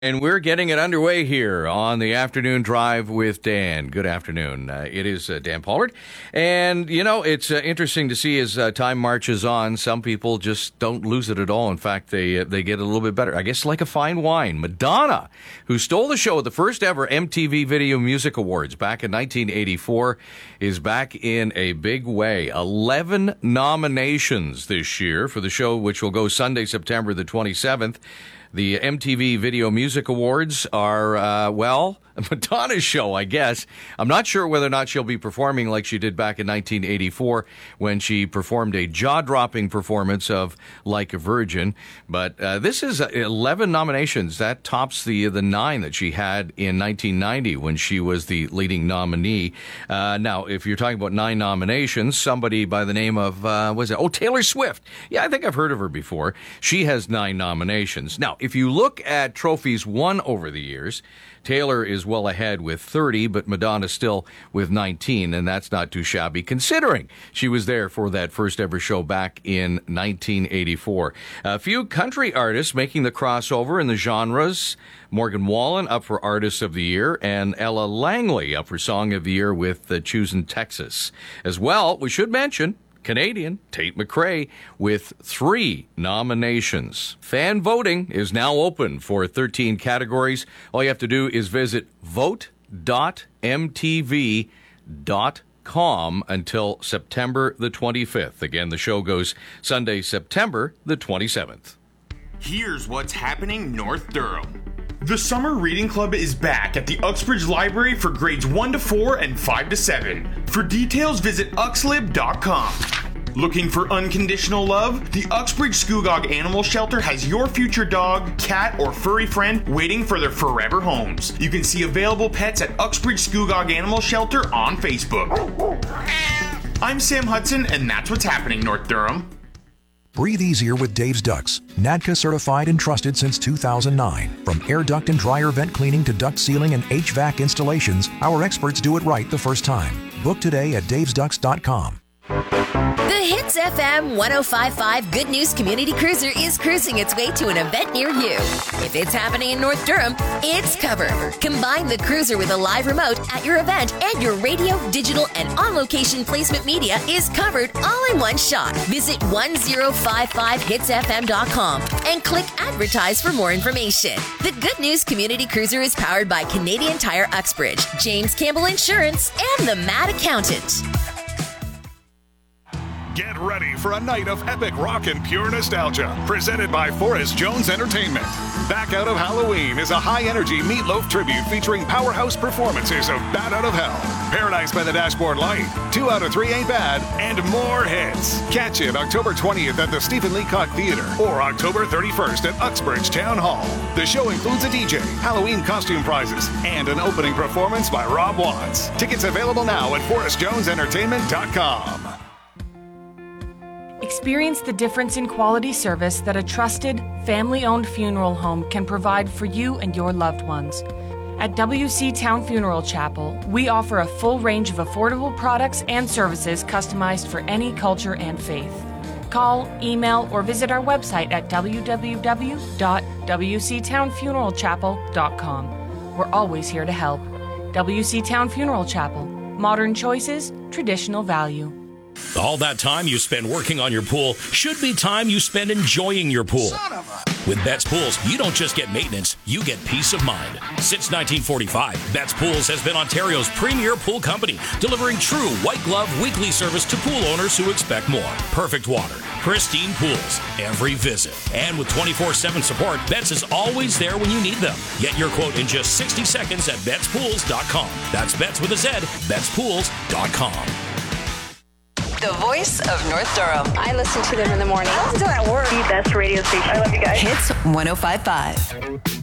And we're getting it underway here on the Afternoon Drive with Dan. Good afternoon. It is Dan Pollard. And, you know, it's interesting to see as time marches on, some people just don't lose it at all. In fact, they get a little bit better. I guess like a fine wine. Madonna, who stole the show at the first ever MTV Video Music Awards back in 1984, is back in a big way. 11 nominations this year for the show, which will go Sunday, September the 27th. The MTV Video Music Awards are, Madonna's show, I guess. I'm not sure whether or not she'll be performing like she did back in 1984 when she performed a jaw-dropping performance of Like a Virgin. But this is 11 nominations. That tops the 9 that she had in 1990 when she was the leading nominee. Now, if you're talking about 9 nominations, somebody by the name of, Taylor Swift. Yeah, I think I've heard of her before. She has 9 nominations. Now, if you look at trophies won over the years, Taylor is well ahead with 30, but Madonna still with 19, and that's not too shabby considering she was there for that first ever show back in 1984. A few country artists making the crossover in the genres. Morgan Wallen up for Artist of the Year, and Ella Langley up for Song of the Year with Choosin' Texas. As well, we should mention Canadian Tate McRae with 3 nominations. Fan voting is now open for 13 categories. All you have to do is visit vote.mtv.com until September the 25th. Again, the show goes Sunday, September the 27th. Here's what's happening North Durham. The Summer Reading Club is back at the Uxbridge Library for grades 1 to 4 and 5 to 7. For details, visit uxlib.com. Looking for unconditional love? The Uxbridge Scugog Animal Shelter has your future dog, cat, or furry friend waiting for their forever homes. You can see available pets at Uxbridge Scugog Animal Shelter on Facebook. I'm Sam Hudson, and that's what's happening North Durham. Breathe easier with Dave's Ducts. NADCA certified and trusted since 2009. From air duct and dryer vent cleaning to duct sealing and HVAC installations, our experts do it right the first time. Book today at davesducts.com. The Hits FM 105.5 Good News Community Cruiser is cruising its way to an event near you. If it's happening in North Durham, it's covered. Combine the cruiser with a live remote at your event, and your radio, digital, and on-location placement media is covered all in one shot. Visit 1055hitsfm.com and click Advertise for more information. The Good News Community Cruiser is powered by Canadian Tire Uxbridge, James Campbell Insurance, and the Mad Accountant. Get ready for a night of epic rock and pure nostalgia, presented by Forrest Jones Entertainment. Back Out of Halloween is a high-energy Meatloaf tribute featuring powerhouse performances of Bat Out of Hell, Paradise by the Dashboard Light, 2 Out of 3 Ain't Bad, and more hits. Catch it October 20th at the Stephen Leacock Theater or October 31st at Uxbridge Town Hall. The show includes a DJ, Halloween costume prizes, and an opening performance by Rob Watts. Tickets available now at forrestjonesentertainment.com. Experience the difference in quality service that a trusted, family-owned funeral home can provide for you and your loved ones. At WC Town Funeral Chapel, we offer a full range of affordable products and services customized for any culture and faith. Call, email, or visit our website at www.wctownfuneralchapel.com. We're always here to help. WC Town Funeral Chapel. Modern choices, traditional value. All that time you spend working on your pool should be time you spend enjoying your pool. With Betts Pools, you don't just get maintenance, you get peace of mind. Since 1945, Betts Pools has been Ontario's premier pool company, delivering true white glove weekly service to pool owners who expect more. Perfect water, pristine pools, every visit. And with 24/7 support, Betts is always there when you need them. Get your quote in just 60 seconds at BettsPools.com. That's Betts with a Z, BettsPools.com. The voice of North Durham. I listen to them in the morning. I listen to it at work. The best radio station. I love you guys. Hits 105.5.